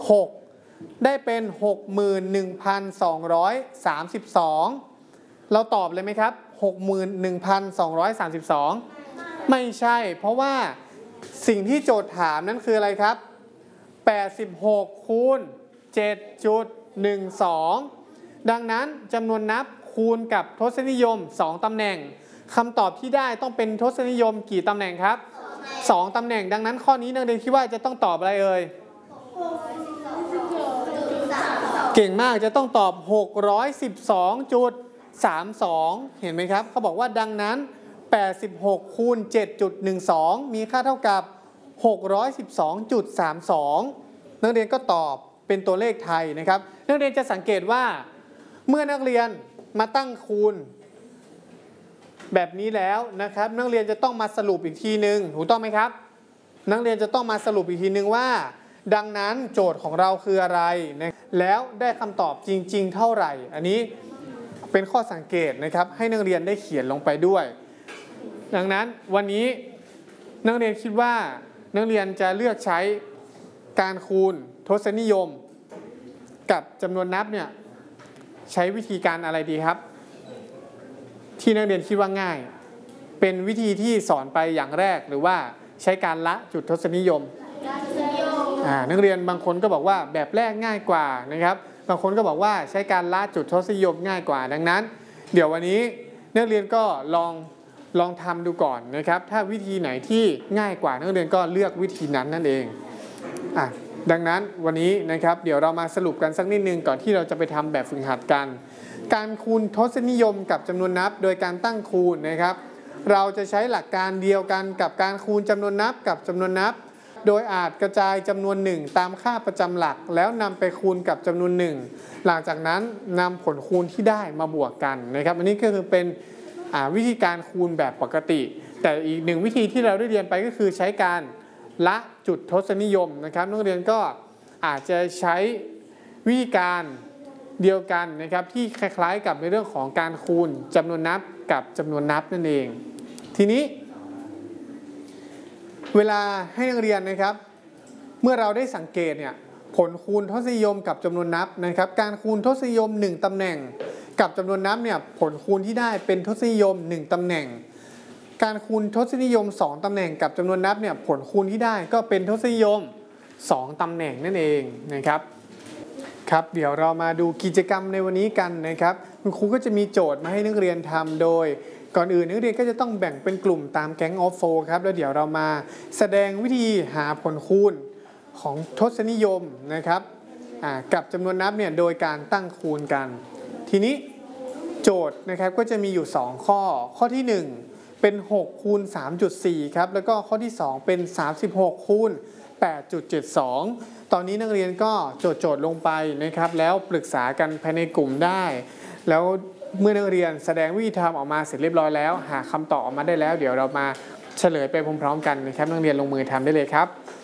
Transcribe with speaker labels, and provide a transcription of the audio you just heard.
Speaker 1: 6ได้เป็น 61,232เราตอบเลยไหมครับ 61,232 ไม่ใช่เพราะว่าสิ่งที่โจทย์ถามนั้นคืออะไรครับ86คูณ 7.12 ดังนั้นจำนวนนับคูณกับทศนิยม2ตำแหน่งคำตอบที่ได้ต้องเป็นทศนิยมกี่ตำแหน่งครับ2ตำแหน่งดังนั้นข้อนี้นักเรียนคิดว่าจะต้องตอบอะไรเอ่ยเก่งมากจะต้องตอบ 612.32 เห็นไหมครับเขาบอกว่าดังนั้น86คูณ 7.12 มีค่าเท่ากับ 612.32 นักเรียนก็ตอบเป็นตัวเลขไทยนะครับนักเรียนจะสังเกตว่าเมื่อนักเรียนมาตั้งคูณแบบนี้แล้วนะครับนักเรียนจะต้องมาสรุปอีกทีนึงถูกต้องไหมครับนักเรียนจะต้องมาสรุปอีกทีนึงว่าดังนั้นโจทย์ของเราคืออะไรนะแล้วได้คำตอบจริงๆเท่าไหร่อันนี้เป็นข้อสังเกตนะครับให้นักเรียนได้เขียนลงไปด้วยดังนั้นวันนี้นักเรียนคิดว่านักเรียนจะเลือกใช้การคูณทศนิยมกับจำนวนนับเนี่ยใช้วิธีการอะไรดีครับที่นักเรียนคิดว่าง่ายเป็นวิธีที่สอนไปอย่างแรกหรือว่าใช้การละจุดทศนิยมนักเรียนบางคนก็บอกว่าแบบแรกง่ายกว่านะครับบางคนก็บอกว่าใช้การละจุดทศนิยมง่ายกว่าดังนั้นเดี๋ยววันนี้นักเรียนก็ลองทำดูก่อนนะครับถ้าวิธีไหนที่ง่ายกว่านักเรียนก็เลือกวิธีนั้นนั่นเองดังนั้นวันนี้นะครับเดี๋ยวเรามาสรุปกันสักนิดนึงก่อนที่เราจะไปทำแบบฝึกหัดกันการคูณทศนิยมกับจำนวนนับโดยการตั้งคูณนะครับเราจะใช้หลักการเดียวกันกับการคูณจำนวนนับกับจำนวนนับโดยอาจกระจายจำนวน1ตามค่าประจำหลักแล้วนำไปคูณกับจำนวน1หลังจากนั้นนำผลคูณที่ได้มาบวกกันนะครับอันนี้ก็คือเป็นวิธีการคูณแบบปกติแต่อีกหนึ่งวิธีที่เราได้เรียนไปก็คือใช้การละจุดทศนิยมนะครับนักเรียนก็อาจจะใช้วิธีการเดียวกันนะครับที่คล้ายๆกับในเรื่องของการคูณจำนวนนับกับจำนวนนับนั่นเองทีนี้เวลาให้นักเรียนนะครับเมื่อเราได้สังเกตเนี่ยผลคูณทศนิยมกับจำนวนนับนะครับการคูณทศนิยม1ตำแหน่งกับจำนวนนับเนี่ยผลคูณที่ได้เป็นทศนิยม1ตำแหน่งการคูณทศนิยม2ตำแหน่งกับจำนวนนับเนี่ยผลคูณที่ได้ก็เป็นทศนิยม2ตำแหน่งนั่นเองนะครับครับเดี๋ยวเรามาดูกิจกรรมในวันนี้กันนะครับคุณครูก็จะมีโจทย์มาให้นักเรียนทำโดยก่อนอื่นนักเรียนก็จะต้องแบ่งเป็นกลุ่มตามแก๊งออฟโฟครับแล้วเดี๋ยวเรามาแสดงวิธีหาผลคูณของทศนิยมนะครับกับจำนวนนับเนี่ยโดยการตั้งคูณกันทีนี้โจทย์นะครับก็จะมีอยู่2ข้อที่1เป็น6คูณ 3.4 ครับแล้วก็ข้อที่2เป็น36คูณ 8.72 ตอนนี้นักเรียนก็โจทย์ลงไปนะครับแล้วปรึกษากันภายในกลุ่มได้แล้วเมื่อนักเรียนแสดงวิธีทำออกมาเสร็จเรียบร้อยแล้วหาคำตอบออกมาได้แล้วเดี๋ยวเรามาเฉลยไปพร้อมๆกันนะครับนักเรียนลงมือทำได้เลยครับ